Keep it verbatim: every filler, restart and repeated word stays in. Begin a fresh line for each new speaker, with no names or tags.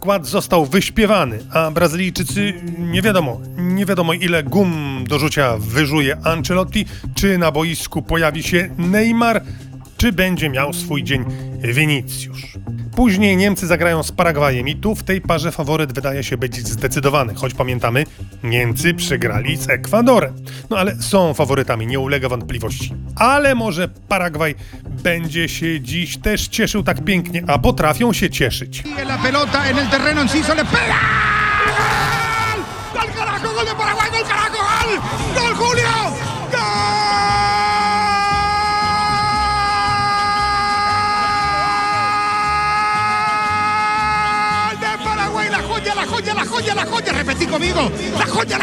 skład został wyśpiewany, a Brazylijczycy nie wiadomo, nie wiadomo ile gum do rzucia wyżuje Ancelotti, czy na boisku pojawi się Neymar, czy będzie miał swój dzień Vinicius. Później Niemcy zagrają z Paragwajem i tu w tej parze faworyt wydaje się być zdecydowany, choć pamiętamy, Niemcy przegrali z Ekwadorem. No ale są faworytami, nie ulega wątpliwości. Ale może Paragwaj będzie się dziś też cieszył tak pięknie, a potrafią się cieszyć.
La pelota en el terreno enciso le pega! Gol! Gol carajo, gol de Paraguay, gol carajo, gol! Gol Julio! La joya, la joya, la joya, repetí conmigo, la joya, la